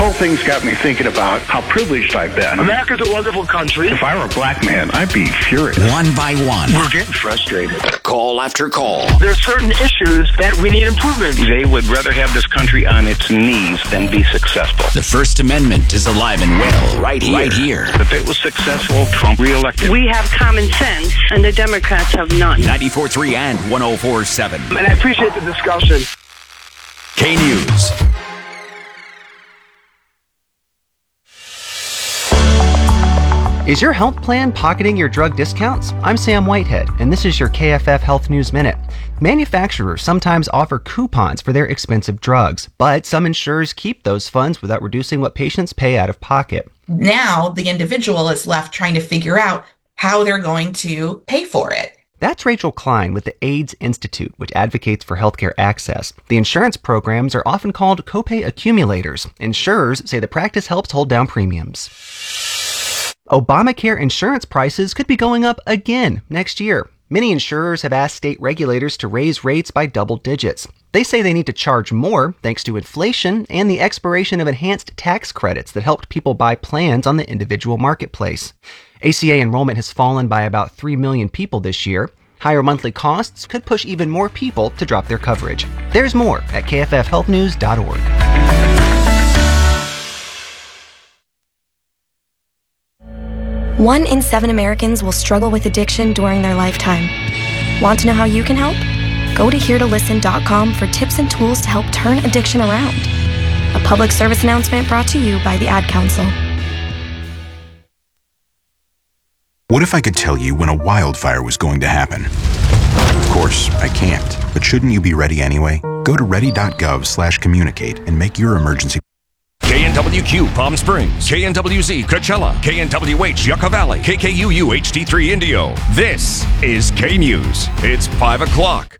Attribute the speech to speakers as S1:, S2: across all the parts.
S1: whole thing's got me thinking about how privileged I've been.
S2: America's a wonderful country.
S1: If I were a black man, I'd be furious.
S3: One by one.
S1: We're getting frustrated.
S3: Call after call.
S2: There are certain issues that we need improvement.
S1: They would rather have this country on its knees than be successful.
S3: The First Amendment is alive and well right here.
S1: If it was successful, Trump reelected.
S4: We have common sense, and the Democrats have none.
S3: 94.3 and 104.7.
S2: And I appreciate the discussion.
S3: K News.
S5: Is your health plan pocketing your drug discounts? I'm Sam Whitehead, and this is your KFF Health News Minute. Manufacturers sometimes offer coupons for their expensive drugs, but some insurers keep those funds without reducing what patients pay out of pocket.
S6: Now, the individual is left trying to figure out how they're going to pay for it.
S5: That's Rachel Klein with the AIDS Institute, which advocates for healthcare access. The insurance programs are often called copay accumulators. Insurers say the practice helps hold down premiums. Obamacare insurance prices could be going up again next year. Many insurers have asked state regulators to raise rates by double digits. They say they need to charge more thanks to inflation and the expiration of enhanced tax credits that helped people buy plans on the individual marketplace. ACA enrollment has fallen by about 3 million people this year. Higher monthly costs could push even more people to drop their coverage. There's more at kffhealthnews.org.
S7: 1 in 7 Americans will struggle with addiction during their lifetime. Want to know how you can help? Go to heretolisten.com for tips and tools to help turn addiction around. A public service announcement brought to you by the Ad Council.
S8: What if I could tell you when a wildfire was going to happen? Of course, I can't. But shouldn't you be ready anyway? Go to ready.gov/communicate and make your emergency.
S9: KNWQ Palm Springs, KNWZ Coachella, KNWH Yucca Valley, KKUU HD3 Indio. This is K News. It's 5 o'clock.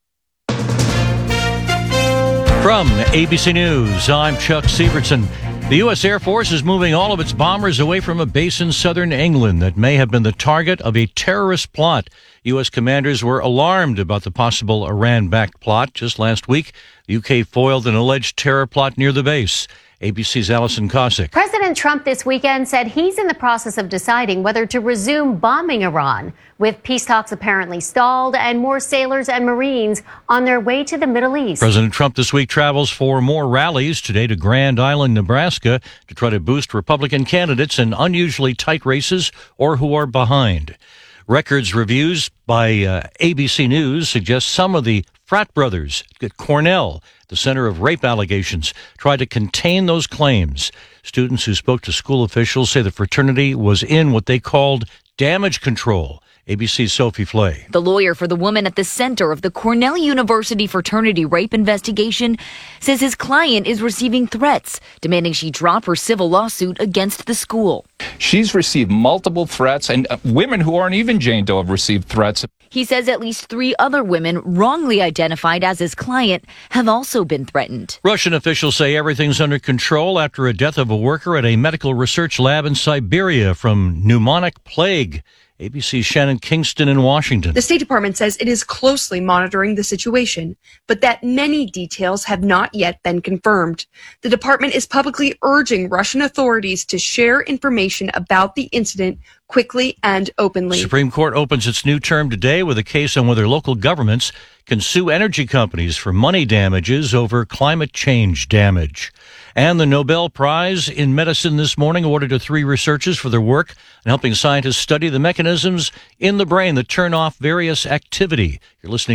S10: From ABC News, I'm Chuck Sievertson. The U.S. Air Force is moving all of its bombers away from a base in southern England that may have been the target of a terrorist plot. U.S. commanders were alarmed about the possible Iran-backed plot. Just last week, the U.K. foiled an alleged terror plot near the base. ABC's Allison Cossack.
S11: President Trump this weekend said he's in the process of deciding whether to resume bombing Iran, with peace talks apparently stalled and more sailors and Marines on their way to the Middle East. President Trump this week travels for more rallies today to Grand Island, Nebraska, to try to boost Republican candidates in unusually tight races or who are behind. Records reviews by ABC News suggest some of the frat brothers at Cornell, the center of rape allegations, tried to contain those claims. Students who spoke to school officials say the fraternity was in what they called damage control. ABC's Sophie Flay.
S12: The lawyer for the woman at the center of the Cornell University fraternity rape investigation says his client is receiving threats, demanding she drop her civil lawsuit against the school.
S13: She's received multiple threats, and women who aren't even Jane Doe have received threats.
S12: He says at least 3 other women wrongly identified as his client have also been threatened.
S10: Russian officials say everything's under control after a death of a worker at a medical research lab in Siberia from pneumonic plague. ABC's Shannon Kingston in Washington.
S14: The State Department says it is closely monitoring the situation, but that many details have not yet been confirmed. The department is publicly urging Russian authorities to share information about the incident quickly and openly.
S10: The Supreme Court opens its new term today with a case on whether local governments can sue energy companies for money damages over climate change damage. And the Nobel Prize in Medicine this morning awarded to 3 researchers for their work in helping scientists study the mechanisms in the brain that turn off various activity. You're listening